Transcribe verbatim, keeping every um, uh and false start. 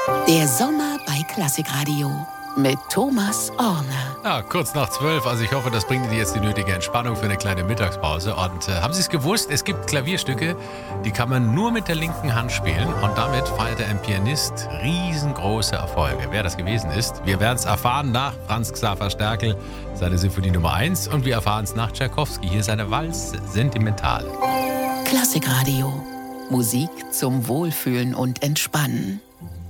Der Sommer bei Klassikradio mit Thomas Orner. Ja, kurz nach zwölf, also ich hoffe, das bringt Ihnen jetzt die nötige Entspannung für eine kleine Mittagspause. Und äh, haben Sie es gewusst, es gibt Klavierstücke, die kann man nur mit der linken Hand spielen. Und damit feierte ein Pianist riesengroße Erfolge. Wer das gewesen ist, wir werden es erfahren nach Franz Xaver Sterkel, seine Symphonie Nummer eins. Und wir erfahren es nach Tschaikowski, hier seine Walz Sentimentale. Klassikradio. Musik zum Wohlfühlen und Entspannen.